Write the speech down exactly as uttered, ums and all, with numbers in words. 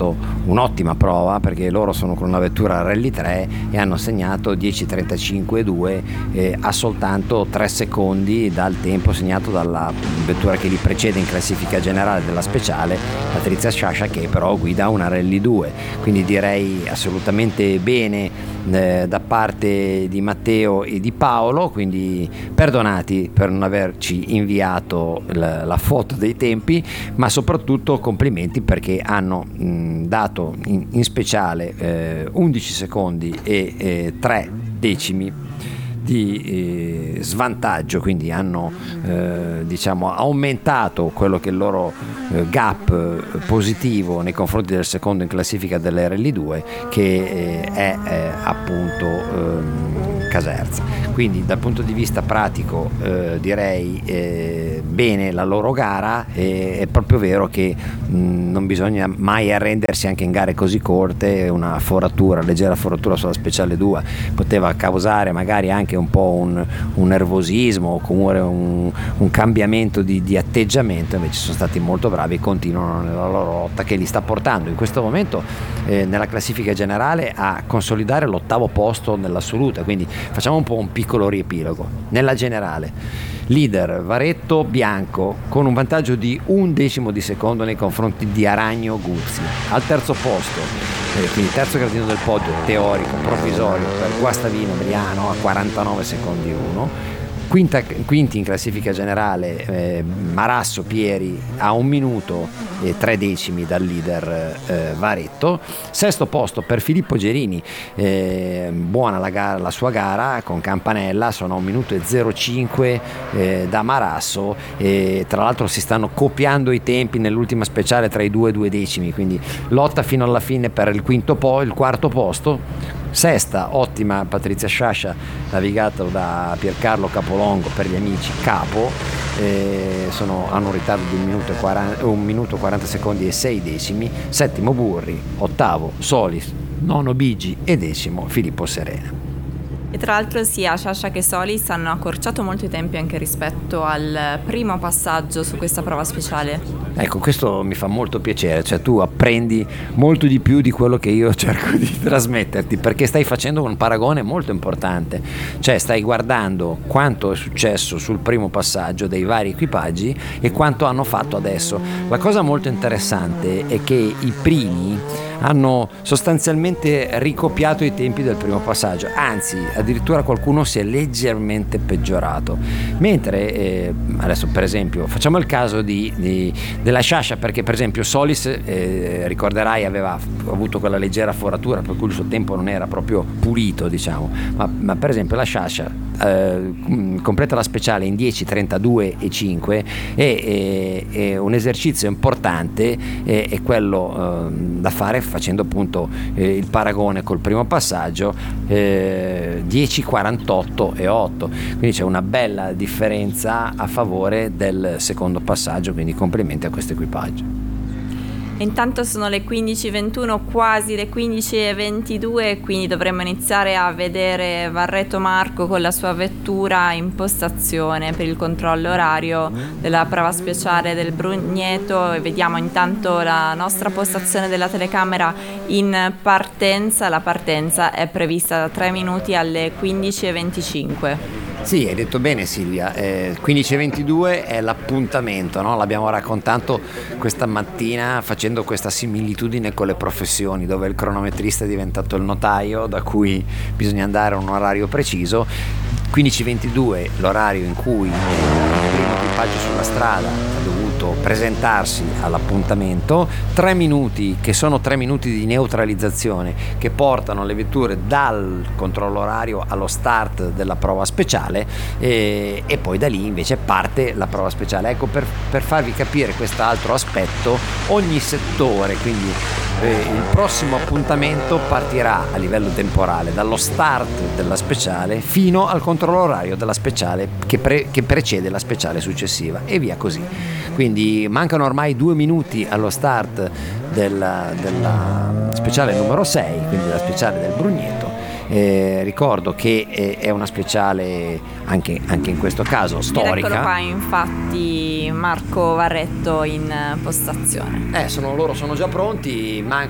fatto un'ottima prova, perché loro sono con una vettura Rally tre e hanno segnato dieci trentacinque due eh, a soltanto tre secondi dal tempo segnato dalla vettura che li precede in classifica generale della speciale, Patrizia Sciascia, che però guida una Rally due. Quindi direi assolutamente bene eh, da parte di Matteo e di Paolo, quindi perdonati per non averci inviato la, la foto dei tempi, ma soprattutto complimenti perché hanno mh, dato in, in speciale eh, undici secondi e eh, tre decimi di eh, svantaggio, quindi hanno eh, diciamo aumentato quello che è il loro eh, gap eh, positivo nei confronti del secondo in classifica delle Rally due, che eh, è eh, appunto eh, Caserza. Quindi dal punto di vista pratico eh, direi eh, bene la loro gara, e è proprio vero che mh, non bisogna mai arrendersi anche in gare così corte. Una foratura, leggera foratura sulla speciale due poteva causare magari anche un po' un, un nervosismo o comunque un, un cambiamento di, di atteggiamento. Invece sono stati molto bravi e continuano nella loro lotta, che li sta portando in questo momento eh, nella classifica generale a consolidare l'ottavo posto nell'assoluta. Quindi facciamo un po' un piccolo riepilogo. Nella generale leader Varetto Bianco con un vantaggio di un decimo di secondo nei confronti di Aragno Guzzi. Al terzo posto, eh, quindi terzo gradino del podio teorico provvisorio per Guastavino Briano a quarantanove secondi uno. Quinta, quinti in classifica generale eh, Marasso Pieri a un minuto e tre decimi dal leader eh, Varetto. Sesto posto per Filippo Gerini, eh, buona la, gara, la sua gara con Campanella, sono a un minuto e zero cinque eh, da Marasso, e tra l'altro si stanno copiando i tempi nell'ultima speciale tra i due e due decimi, quindi lotta fino alla fine per il quinto po', il quarto posto. Sesta, ottima Patrizia Sciascia, navigato da Piercarlo Capolongo per gli amici Capo, eh, sono, hanno un ritardo di un minuto, e quaranta, un minuto quaranta secondi e sei decimi. Settimo Burri, ottavo Solis, nono Bigi e decimo Filippo Serena. E tra l'altro sia Sciascia che Solis hanno accorciato molto i tempi anche rispetto al primo passaggio su questa prova speciale. Ecco, questo mi fa molto piacere, cioè tu apprendi molto di più di quello che io cerco di trasmetterti, perché stai facendo un paragone molto importante, cioè stai guardando quanto è successo sul primo passaggio dei vari equipaggi e quanto hanno fatto adesso. La cosa molto interessante è che i primi hanno sostanzialmente ricopiato i tempi del primo passaggio, anzi addirittura qualcuno si è leggermente peggiorato, mentre eh, adesso per esempio facciamo il caso di, di, della Sciascia, perché per esempio Solis eh, ricorderai aveva avuto quella leggera foratura per cui il suo tempo non era proprio pulito, diciamo, ma, ma per esempio la Sciascia eh, completa la speciale in dieci trentadue e cinque, e, e, e un esercizio importante è, è quello eh, da fare facendo appunto eh, il paragone col primo passaggio, eh, dieci quarantotto e otto, quindi c'è una bella differenza a favore del secondo passaggio, quindi complimenti a questo equipaggio. Intanto sono le quindici e ventuno, quasi le quindici e ventidue, quindi dovremmo iniziare a vedere Varetto Marco con la sua vettura in postazione per il controllo orario della prova speciale del Brugneto, e vediamo intanto la nostra postazione della telecamera in partenza. La partenza è prevista da tre minuti alle quindici e venticinque. Sì, hai detto bene Silvia, eh, quindici e ventidue è l'appuntamento, no? L'abbiamo raccontato questa mattina facendo questa similitudine con le professioni, dove il cronometrista è diventato il notaio, da cui bisogna andare a un orario preciso. quindici e ventidue l'orario in cui il primo equipaggio sulla strada ha dovuto presentarsi all'appuntamento, tre minuti che sono tre minuti di neutralizzazione che portano le vetture dal controllo orario allo start della prova speciale, e, e poi da lì invece parte la prova speciale. Ecco, per, per farvi capire quest'altro aspetto, ogni settore, quindi eh, il prossimo appuntamento partirà a livello temporale dallo start della speciale fino al controllo orario della speciale che, pre, che precede la speciale successiva, e via così. Quindi mancano ormai due minuti allo start della, della speciale numero sei, quindi la speciale del Brugneto. Eh, ricordo che è, è una speciale anche, anche in questo caso storica. Eccolo qua infatti Marco Varetto in postazione. Eh, sono, loro sono già pronti, ma